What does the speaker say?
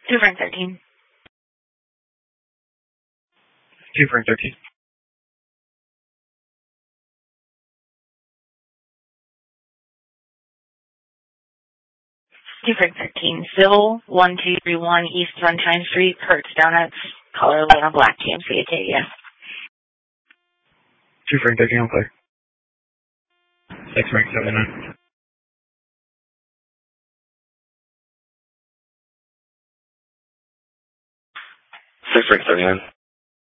2 Frank 13. 2 Frank 13. 2 Frank 13. Civil 1231 East Sunshine Street, Kurt's Donuts, color Atlanta black GMC Acadia. 2 Frank 13 on clear. 6 Frank 79. 6 Frank 79.